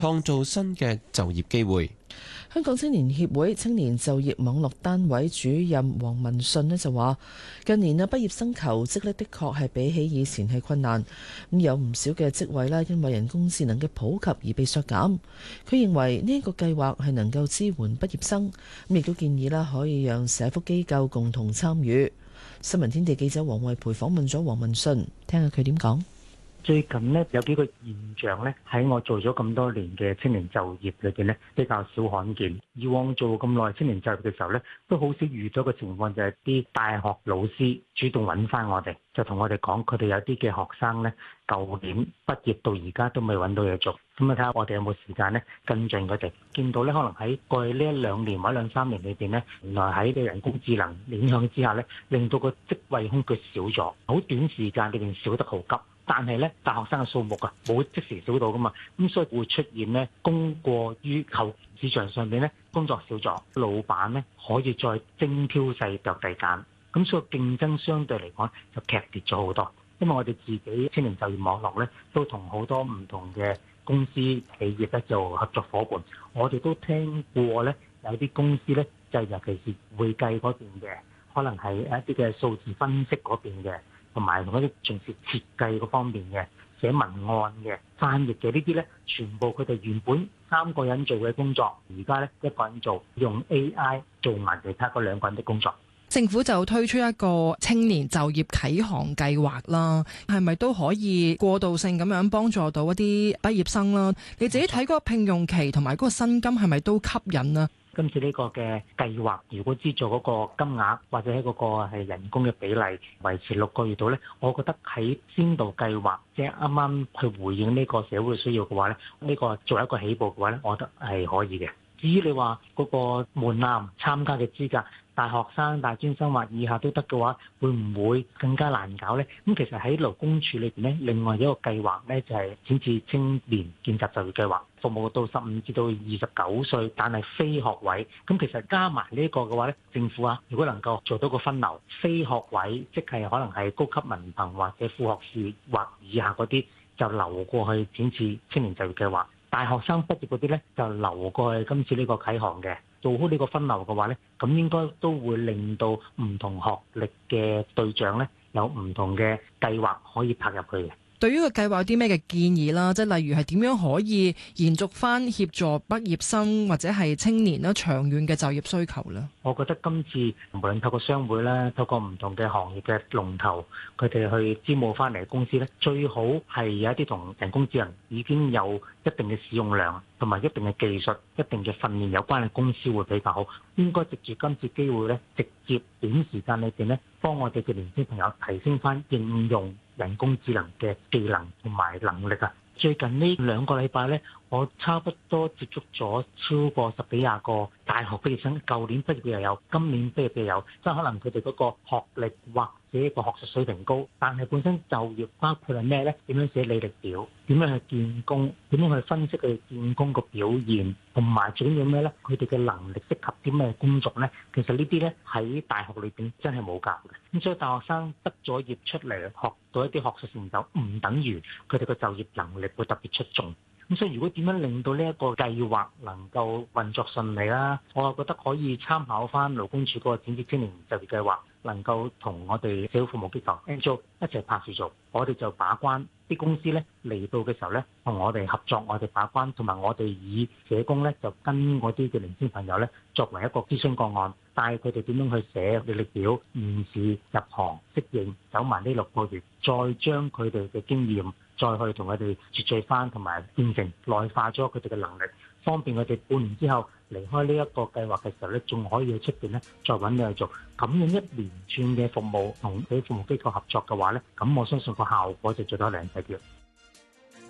創造新嘅就業機會。 香港青年協會青年就業網絡單位主任黃文信呢就話：近年畢業生求職呢的確係比起以前係困難，咁有唔少嘅職位啦，因為人工智能嘅普及而被削減。佢認為呢個計劃係能夠支援畢業生，咁亦都建議啦可以讓社福機構共同參與。新聞天地記者黃慧培訪問咗黃文信，聽下佢點講。 最近呢，有幾個現象呢，喺我做咗咁多年嘅青年就業裏邊呢，比較少罕見。以往做咁耐青年就業嘅時候呢，都好少遇到個情況，就係啲大學老師主動揾翻我哋，就同我哋講佢哋有啲嘅學生呢，舊年畢業到而家都未揾到嘢做。咁啊睇下我哋有冇時間呢跟進佢哋。見到呢，可能喺過去呢1-2年或者2-3年裏邊呢，原來喺啲人工智能影響之下呢，令到個職位空缺少咗，好短時間裏邊少得好急。但係咧，大學生嘅數目啊，冇即時少到噶嘛，咁所以會出現咧供過於求，市場上邊咧工作少咗，老闆咧可以再精挑細琢地揀，咁所以競爭相對嚟講就劇烈咗好多。因為我哋自己青年就業網絡咧，都同好多唔同嘅公司企業咧做合作伙伴，我哋都聽過咧有啲公司咧，就尤其是會計嗰邊嘅，可能係一啲嘅數字分析嗰邊嘅。同埋同一啲從事設計嗰方面嘅、寫文案嘅、翻譯嘅呢啲咧，全部佢哋原本3個人做嘅工作，而家咧1個人做，用 AI 做埋其他嗰2個人的工作。 政府就推出一個青年就業啟航計劃啦，係咪都可以過渡性咁樣幫助到一啲畢業生啦？你自己睇嗰個聘用期同埋嗰個薪金係咪都吸引啊？ 今次呢個嘅計劃，如果資助嗰個金額或者喺嗰個係人工嘅比例維持6個月度咧，我覺得喺先導計劃即係啱啱去回應呢個社會需要嘅話咧，呢個作為一個起步嘅話咧，我覺得係可以嘅。至於你話嗰個門檻參加嘅資格，大學生、大專生或以下都得嘅話，會唔會更加難搞呢？咁其實喺勞工處裏邊呢，另外一個計劃呢，就係展翅青年見習就業計劃，服務到15至到29歲，但係非學位。咁其實加埋呢個嘅話呢，政府如果能夠做到個分流，非學位即係可能係高級文憑或者副學士或以下嗰啲，就流過去展翅青年就業計劃。大學生畢業嗰啲咧，就流過去今次呢個啟航嘅，做好呢個分流嘅話咧，咁應該都會令到唔同學歷嘅對象咧，有唔同嘅計劃可以拍入去嘅。 對於個計劃有啲咩嘅建議啦？即係例如係點樣可以延續翻協助畢業生或者係青年啦長遠嘅就業需求咧？ 我覺得今次無論透過商會啦，透過唔同嘅行業嘅龍頭，佢哋去招募翻嚟嘅公司咧，最好係有一啲同人工智能已經有一定嘅使用量同埋一定嘅技術、一定嘅訓練有關嘅公司會比較好。應該藉住今次機會咧，直接短時間裏邊咧，幫我哋嘅年輕朋友提升翻應用人工智能嘅技能同埋能力啊！最近呢2個禮拜咧，我差不多接觸咗超過10幾廿個大學畢業生，舊年畢業嘅又有，今年畢業嘅又有，即係可能佢哋嗰個學歷或者一個學術水平高，但係本身就業包括係咩咧？點樣寫履歷表？點樣去見工？點樣去分析佢哋見工個表現？同埋最緊要咩咧？佢哋嘅能力適合啲咩工作咧？其實呢啲咧喺大學裏邊真係冇教嘅。咁所以大學生畢咗業出嚟學到一啲學術成就，唔等於佢哋嘅就業能力會特別出眾。咁所以如果點樣令到呢一個計劃能夠運作順利啦，我覺得可以參考翻勞工處嗰個展翅青年就業計劃，能夠同我哋社會服務機構 NGO 一齊拍住做，我哋就把關啲公司咧嚟到嘅時候咧，同我哋合作，我哋把關，同埋我哋以社工咧就跟嗰啲嘅年輕朋友咧作為一個諮詢個案，帶佢哋點樣去寫履歷表、面試、入行、適應，走埋呢6個月，再將佢哋嘅經驗再去同佢哋絕聚翻，同埋變成內化咗佢哋嘅能力，方便佢哋半年之後離開呢一個計劃嘅時候咧，仲可以喺出邊咧再揾嘢去做。咁樣一連串嘅服務同啲服務機構合作嘅話咧，咁我相信個效果就做得靚仔啲。